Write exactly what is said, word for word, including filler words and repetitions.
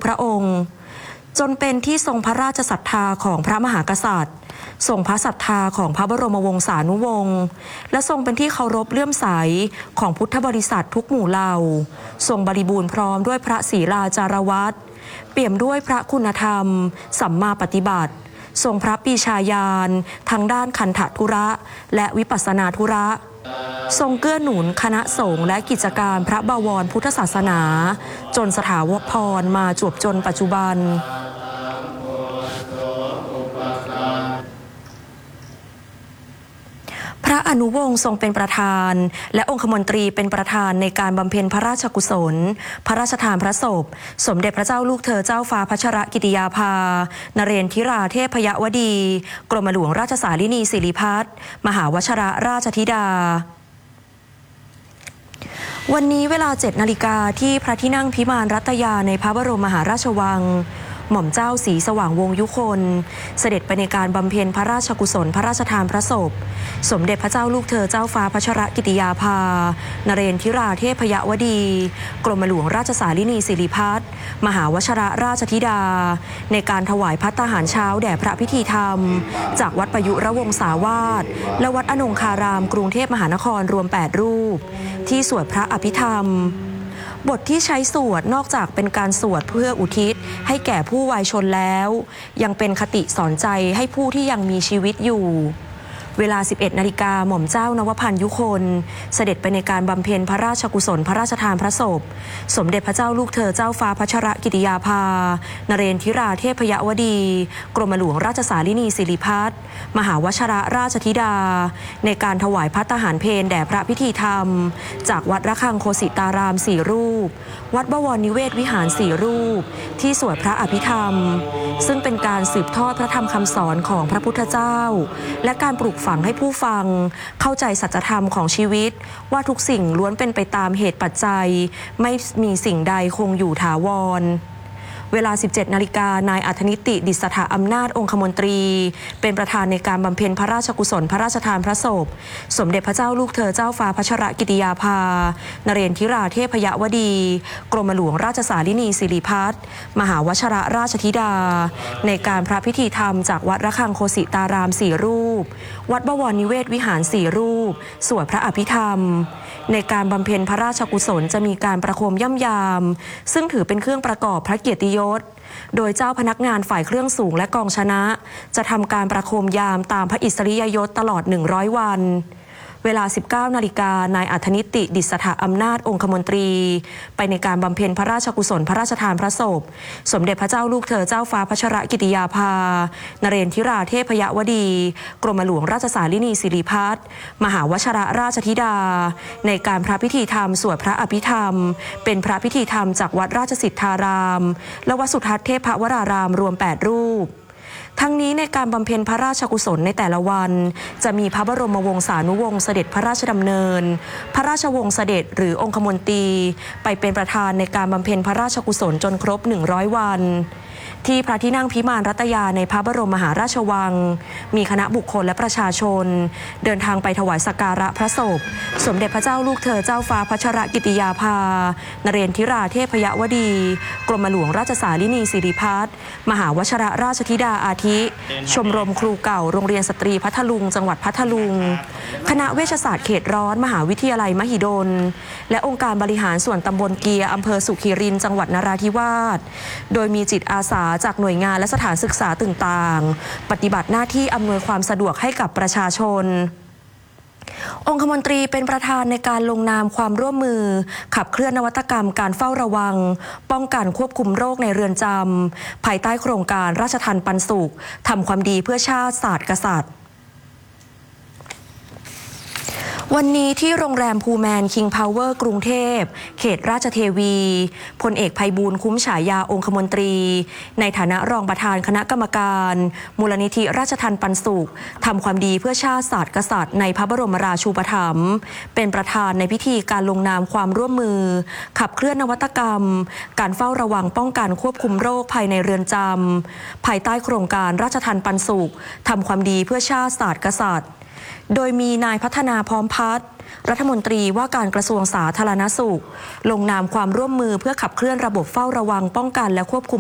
ระองค์จนเป็นที่ทรงพระราชศรัทธาของพระมหากษัตริย์ทรงพระศรัทธาของพระบรมวงศานุวงศ์และทรงเป็นที่เคารพเลื่อมใสของพุทธบริษัททุกหมู่เหล่าทรงบริบูรณ์พร้อมด้วยพระศรีลาจารวัตรเปี่ยมด้วยพระคุณธรรมสัมมาปฏิบัติทรงพระปรีชาญาณทางด้านคันธธุระและวิปัสสนาธุระทรงเกื้อหนุนคณะสงฆ์และกิจการพระบวรพุทธศาสนาจนสถาวรมาจวบจนปัจจุบันพระอนุวงศ์ทรงเป็นประธานและองคมนตรีเป็นประธานในการบำเพ็ญพระราชกุศลพระราชทานพระศพสมเด็จพระเจ้าลูกเธอเจ้าฟ้าพัชรกิติยาภานเรนทิราเทพยวดีกรมหลวงราชสารินีสิริพัฒน์มหาวชิรราชธิดาวันนี้เวลาเจ็ดนาฬิกาที่พระที่นั่งพิมานรัตยาในพระบรมมหาราชวังหม่อมเจ้าศรีสว่างวงศ์ยุคนเสด็จไปในการบำเพ็ญพระราชกุศลพระราชทานพระศพสมเด็จพระเจ้าลูกเธอเจ้าฟ้าพัชรกิติยาภานเรนทิราเทพยวดีกรมหลวงราชสารินีสิริพัฒน์มหาวชิรราชธิดาในการถวายภัตตาหารเช้าแด่พระพิธีธรรมจากวัดประยุรวงศาวาสและวัดอนงคารามกรุงเทพมหานครรวมแปดรูปที่สวดพระอภิธรรมบทที่ใช้สวดนอกจากเป็นการสวดเพื่ออุทิศให้แก่ผู้วายชนแล้วยังเป็นคติสอนใจให้ผู้ที่ยังมีชีวิตอยู่เวลา สิบเอ็ดนาฬิกาหม่อมเจ้านวพันธ์ยุคนเสด็จไปในการบำเพ็ญพระราชกุศลพระราชทานพระศพสมเด็จพระเจ้าลูกเธอเจ้าฟ้าพัชรกิติยาภานเรนทิราเทพยวดีกรมหลวงราชสารินีสิริพัฒน์มหาวชิรราชธิดาในการถวายภัตตาหารเพลแด่พระพิธีธรรมจากวัดระฆังโคสิตารามสี่รูปวัดบวรนิเวศวิหารสี่รูปที่สวดพระอภิธรรมซึ่งเป็นการสืบทอดพระธรรมคำสอนของพระพุทธเจ้าและการปลูกฝังให้ผู้ฟังเข้าใจสัจธรรมของชีวิตว่าทุกสิ่งล้วนเป็นไปตามเหตุปัจจัยไม่มีสิ่งใดคงอยู่ถาวรเวลา สิบเจ็ดนาฬิกานายอัธนิติดิษฐอำนาจองคมนตรีเป็นประธานในการบำเพ็ญพระราชกุศลพระราชทานพระศพสมเด็จพระเจ้าลูกเธอเจ้าฟ้าพัชรกิติยาภานเรนทิราเทพยวดีกรมหลวงราชสารินีสิริพัฒน์มหาวชิรราชธิดาในการพระพิธีธรรมจากวัดระฆังโคสิตารามสี่รูปวัดบวรนิเวศวิหารสี่รูปสวดพระอภิธรรมในการบำเพ็ญพระราชกุศลจะมีการประโคมย่ำยามซึ่งถือเป็นเครื่องประกอบพระเกียรติยศโดยเจ้าพนักงานฝ่ายเครื่องสูงและกองชนะจะทำการประโคมยามตามพระอิสริยยศตลอดหนึ่งร้อยวันเวลา สิบเก้านาฬิกานายอัธนิติดิษฐอำนาจองคมนตรีไปในการบำเพ็ญพระราชกุศลพระราชทานพระศพสมเด็จพระเจ้าลูกเธอเจ้าฟ้าพัชรกิติยาภานเรนทิราเทพยวดีกรมหลวงราชสารินีสิริพัฒน์มหาวชิรราชธิดาในการพระพิธีธรรมสวดพระอภิธรรมเป็นพระพิธีธรรมจากวัดราชสิทธารามและวัดสุทัศน์เทพวรารามรวมแปดรูปทั้งนี้ในการบำเพ็ญพระราชกุศลในแต่ละวันจะมีพระบรมวงศานุวงศ์เสด็จพระราชดำเนินพระราชวงศ์เสด็จหรือองคมนตรีไปเป็นประธานในการบำเพ็ญพระราชกุศลจนครบหนึ่งร้อยวันที่พระที่นั่งพิมานรัตยาในพระบรมมหาราชวังมีคณะบุคคลและประชาชนเดินทางไปถวายสักการะพระศพสมเด็จพระเจ้าลูกเธอเจ้าฟ้าพัชรกิติยาภานเรนทิราเทพยวดีกรมหลวงราชสารินีสิริพัฒน์มหาวชิรราชธิดาอาทิชมรมครูเก่าโรงเรียนสตรีพัทลุงจังหวัดพัทลุงคณะเวชศาสตร์เขตร้อนมหาวิทยาลัยมหิดลและองค์การบริหารส่วนตำบลเกียร์อำเภอสุขีรินจังหวัดนราธิวาสโดยมีจิตอาสาจากหน่วยงานและสถานศึกษาต่างๆปฏิบัติหน้าที่อำนวยความสะดวกให้กับประชาชนองคมนตรีเป็นประธานในการลงนามความร่วมมือขับเคลื่อนนวัตกรรมการเฝ้าระวังป้องกันควบคุมโรคในเรือนจำภายใต้โครงการราชทัณฑ์ปันสุขทำความดีเพื่อชาติศาสตร์กษัตริย์วันนี้ที่โรงแรมพูแมนคิงพาวเวอร์กรุงเทพเขตราชเทวีพลเอกไพบูลย์คุ้มฉายาองคมนตรีในฐานะรองประธานคณะกรรมการมูลนิธิราชทัณฑ์ปันสุขทำความดีเพื่อชาติศาสตร์กษัตริย์ในพระบรมราชูปถัมภ์เป็นประธานในพิธีการลงนามความร่วมมือขับเคลื่อนนวัตกรรมการเฝ้าระวังป้องกันควบคุมโรคภายในเรือนจำภายใต้โครงการราชทัณฑ์ปันสุขทำความดีเพื่อชาติศาสตร์กษัตริย์โดยมีนายพัฒนาพร้อมพัฒน์รัฐมนตรีว่าการกระทรวงสาธารณสุขลงนามความร่วมมือเพื่อขับเคลื่อนระบบเฝ้าระวังป้องกันและควบคุม